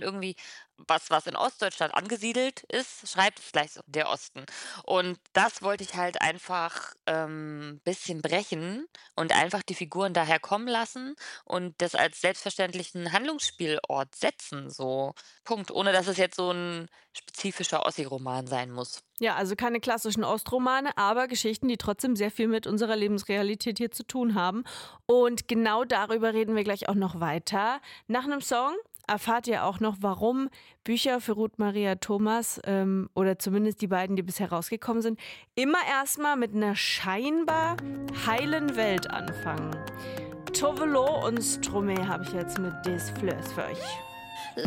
irgendwie was in Ostdeutschland angesiedelt ist, schreibt es gleich so der Osten. Und das wollte ich halt einfach, bisschen brechen und einfach die Figuren daher kommen lassen und das als selbstverständlichen Handlungsspielort setzen, so. Punkt. Ohne dass es jetzt so ein spezifischer Ossi-Roman sein muss. Ja, also keine klassischen Ostromane, aber Geschichten, die trotzdem sehr viel mit unserer Lebensrealität hier zu tun haben. Und genau darüber reden wir gleich auch noch weiter. Nach einem Song erfahrt ihr auch noch, warum Bücher für Ruth Maria Thomas oder zumindest die beiden, die bisher rausgekommen sind, immer erstmal mit einer scheinbar heilen Welt anfangen. Tovelo und Stromae habe ich jetzt mit Des Fleurs für euch.